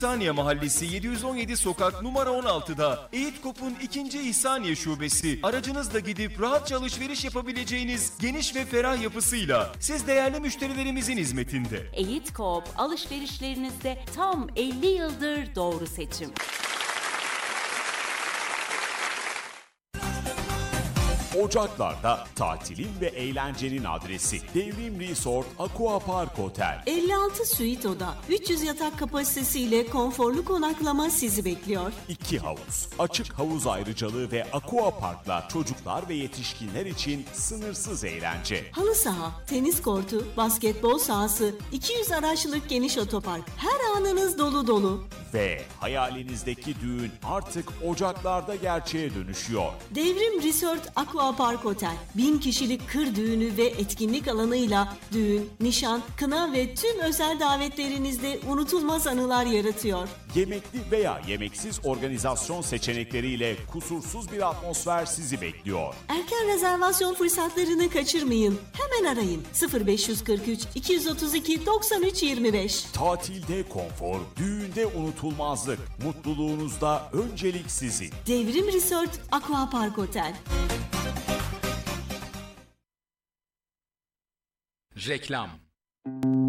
İhsaniye Mahallesi 717 Sokak numara 16'da Eğitkop'un 2. İhsaniye Şubesi aracınızla gidip rahatça alışveriş yapabileceğiniz geniş ve ferah yapısıyla siz değerli müşterilerimizin hizmetinde. Eğitkop alışverişlerinizde tam 50 yıldır doğru seçim. Ocaklar'da tatilin ve eğlencenin adresi Devrim Resort Aqua Park Otel. 56 suite oda, 300 yatak kapasitesiyle konforlu konaklama sizi bekliyor. 2 havuz, açık havuz ayrıcalığı ve Aqua Park'la çocuklar ve yetişkinler için sınırsız eğlence. Halı saha, tenis kortu, basketbol sahası, 200 araçlık geniş otopark. Her anınız dolu dolu. Ve hayalinizdeki düğün artık Ocaklar'da gerçeğe dönüşüyor. Devrim Resort Aqua Park Otel, 1000 kişilik kır düğünü ve etkinlik alanıyla düğün, nişan, kına ve tüm özel davetlerinizde unutulmaz anılar yaratıyor. Yemekli veya yemeksiz organizasyon seçenekleriyle kusursuz bir atmosfer sizi bekliyor. Erken rezervasyon fırsatlarını kaçırmayın. Hemen arayın 0543 232 93 25. Tatilde konfor, düğünde unutulmazlık, mutluluğunuzda öncelik sizin. Devrim Resort Aqua Park Otel. Reklam.